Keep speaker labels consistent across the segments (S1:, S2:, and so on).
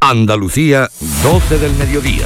S1: Andalucía, 12 del mediodía.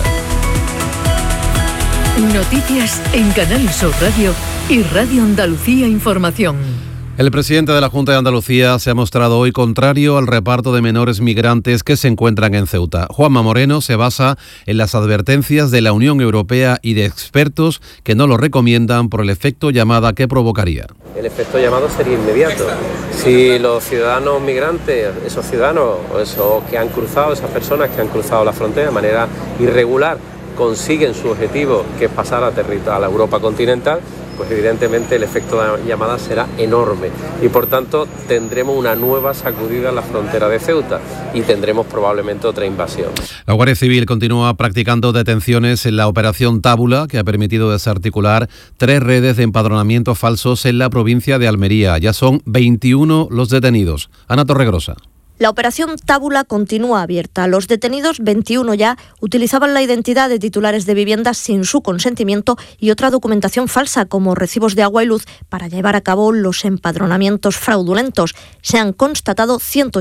S2: Noticias en Canal Sur Radio y Radio Andalucía Información.
S3: El presidente de la Junta de Andalucía se ha mostrado hoy contrario al reparto de menores migrantes que se encuentran en Ceuta. Juanma Moreno se basa en las advertencias de la Unión Europea y de expertos que no lo recomiendan por el efecto llamada que provocaría.
S4: El efecto llamado sería inmediato. Si los ciudadanos migrantes, esos ciudadanos o esos que han cruzado, esas personas que han cruzado la frontera de manera irregular, consiguen su objetivo, que es pasar a la Europa continental, pues evidentemente el efecto de llamada será enorme y por tanto tendremos una nueva sacudida en la frontera de Ceuta y tendremos probablemente otra invasión.
S3: La Guardia Civil continúa practicando detenciones en la operación Tábula, que ha permitido desarticular 3 redes de empadronamiento falsos en la provincia de Almería. Ya son 21 los detenidos. Ana Torregrosa.
S5: La operación Tábula continúa abierta. Los detenidos, 21 ya, utilizaban la identidad de titulares de viviendas sin su consentimiento y otra documentación falsa, como recibos de agua y luz, para llevar a cabo los empadronamientos fraudulentos. Se han constatado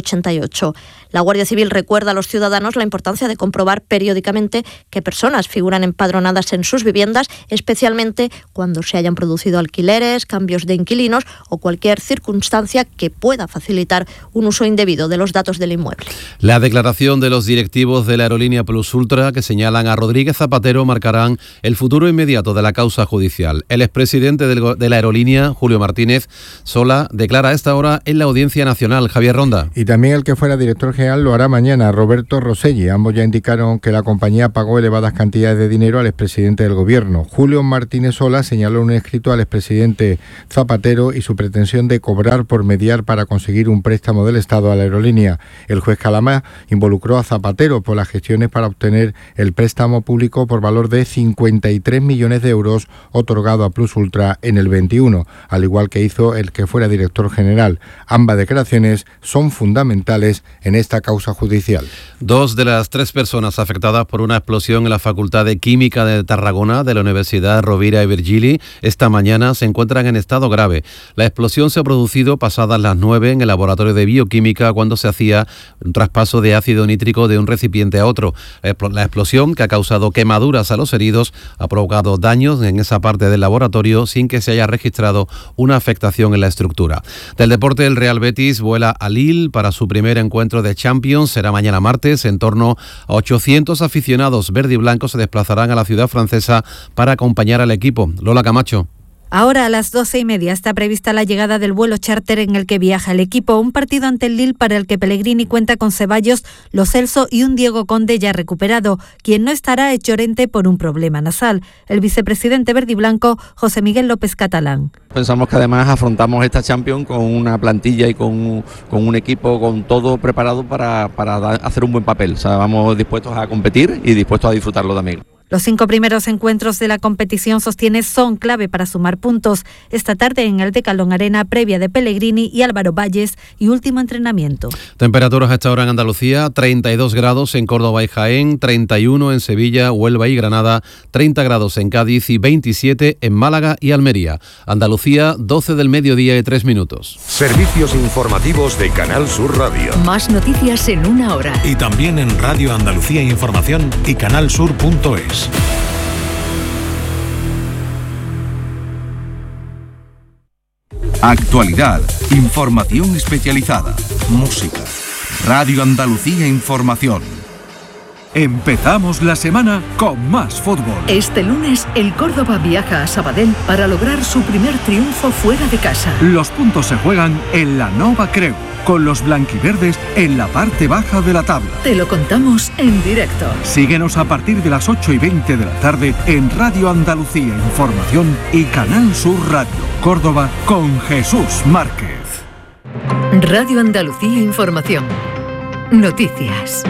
S5: 188. La Guardia Civil recuerda a los ciudadanos la importancia de comprobar periódicamente qué personas figuran empadronadas en sus viviendas, especialmente cuando se hayan producido alquileres, cambios de inquilinos o cualquier circunstancia que pueda facilitar un uso indebido de los datos del inmueble. La declaración de los directivos de la aerolínea Plus Ultra, que señalan a Rodríguez Zapatero, marcarán el futuro inmediato de la causa judicial. El expresidente de la aerolínea, Julio Martínez Sola, declara a esta hora en la Audiencia Nacional. Javier Ronda.
S6: Y también el que fuera director general lo hará mañana, Roberto Roselli. Ambos ya indicaron que la compañía pagó elevadas cantidades de dinero al expresidente del gobierno. Julio Martínez Sola señaló en un escrito al expresidente Zapatero y su pretensión de cobrar por mediar para conseguir un préstamo del Estado a la aerolínea. El juez Calamá involucró a Zapatero por las gestiones para obtener el préstamo público por valor de 53 millones de euros otorgado a Plus Ultra en el 21, al igual que hizo el que fuera director general. Ambas declaraciones son fundamentales en esta causa judicial.
S3: 2 de las 3 personas afectadas por una explosión en la Facultad de Química de Tarragona de la Universidad Rovira i Virgili esta mañana se encuentran en estado grave. La explosión se ha producido pasadas las 9 en el laboratorio de bioquímica cuando se hacía un traspaso de ácido nítrico de un recipiente a otro. La explosión, que ha causado quemaduras a los heridos, ha provocado daños en esa parte del laboratorio sin que se haya registrado una afectación en la estructura. Del deporte, el Real Betis vuela a Lille para su primer encuentro de Champions. Será mañana martes. En torno a 800 aficionados verde y blancos se desplazarán a la ciudad francesa para acompañar al equipo. Lola Camacho.
S7: Ahora a las 12:30 está prevista la llegada del vuelo charter en el que viaja el equipo. Un partido ante el Lille para el que Pellegrini cuenta con Ceballos, Lo Celso y un Diego Conde ya recuperado. Quien no estará es Llorente por un problema nasal. El vicepresidente verdiblanco, José Miguel López Catalán.
S8: Pensamos que además afrontamos esta Champions con una plantilla y con un equipo con todo preparado para hacer un buen papel. O sea, vamos dispuestos a competir y dispuestos a disfrutarlo también.
S7: Los 5 primeros encuentros de la competición, sostiene, son clave para sumar puntos. Esta tarde en el Decathlon Arena, previa de Pellegrini y Álvaro Valles y último entrenamiento.
S3: Temperaturas a esta hora en Andalucía: 32 grados en Córdoba y Jaén, 31 en Sevilla, Huelva y Granada, 30 grados en Cádiz y 27 en Málaga y Almería. Andalucía, 12 del mediodía y 3 minutos.
S1: Servicios informativos de Canal Sur Radio.
S2: Más noticias en una hora.
S9: Y también en Radio Andalucía Información y canalsur.es.
S1: Actualidad, información especializada, música. Radio Andalucía Información. Empezamos la semana con más fútbol.
S2: Este lunes, el Córdoba viaja a Sabadell para lograr su primer triunfo fuera de casa.
S1: Los puntos se juegan en la Nova Creu, con los blanquiverdes en la parte baja de la tabla.
S2: Te lo contamos en directo.
S1: Síguenos a partir de las 8:20 de la tarde en Radio Andalucía Información y Canal Sur Radio, Córdoba, con Jesús Márquez.
S2: Radio Andalucía Información. Noticias.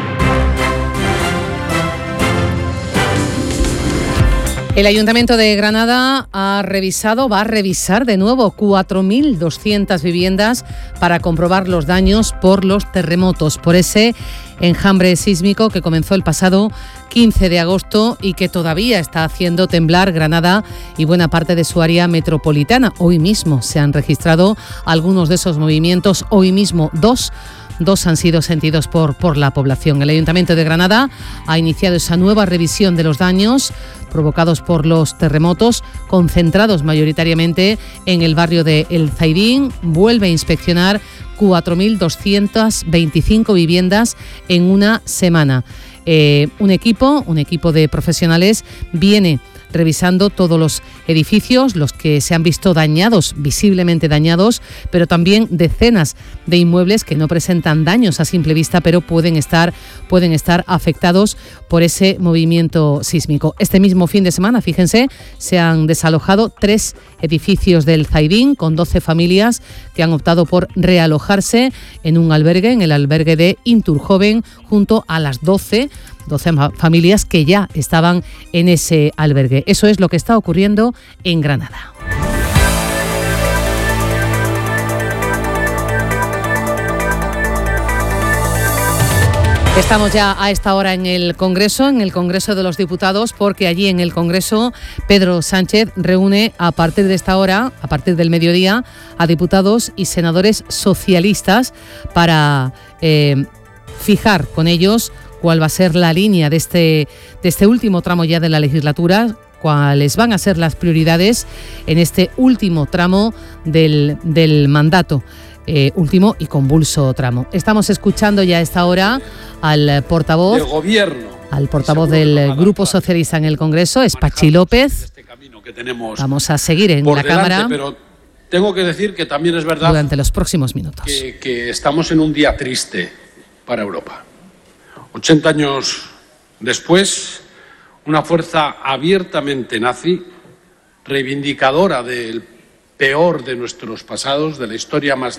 S10: El Ayuntamiento de Granada va a revisar de nuevo 4.200 viviendas para comprobar los daños por los terremotos, por ese enjambre sísmico que comenzó el pasado 15 de agosto y que todavía está haciendo temblar Granada y buena parte de su área metropolitana. Hoy mismo se han registrado algunos de esos movimientos, hoy mismo 2 2 han sido sentidos por la población. El Ayuntamiento de Granada ha iniciado esa nueva revisión de los daños provocados por los terremotos, concentrados mayoritariamente en el barrio de El Zaidín. Vuelve a inspeccionar 4.225 viviendas en una semana. Un equipo de profesionales viene revisando todos los edificios, los que se han visto dañados, visiblemente dañados, pero también decenas de inmuebles que no presentan daños a simple vista, pero pueden estar afectados por ese movimiento sísmico. Este mismo fin de semana, fíjense, se han desalojado 3 edificios del Zaidín con 12 familias que han optado por realojarse en un albergue, en el albergue de Inturjoven, junto a las 12 familias que ya estaban en ese albergue. Eso es lo que está ocurriendo en Granada. Estamos ya a esta hora en el Congreso de los Diputados, porque allí en el Congreso Pedro Sánchez reúne a partir de esta hora, a partir del mediodía, a diputados y senadores socialistas para fijar con ellos cuál va a ser la línea de este último tramo ya de la legislatura, cuáles van a ser las prioridades en este último tramo del mandato. Último y convulso tramo. Estamos escuchando ya a esta hora al portavoz del gobierno, al portavoz del Grupo Socialista en el Congreso, es Pachi López. Vamos a seguir en la Cámara,
S11: pero tengo que decir que también es verdad
S10: durante los próximos minutos
S11: que estamos en un día triste para Europa. 80 años después, una fuerza abiertamente nazi, reivindicadora del peor de nuestros pasados, de la historia más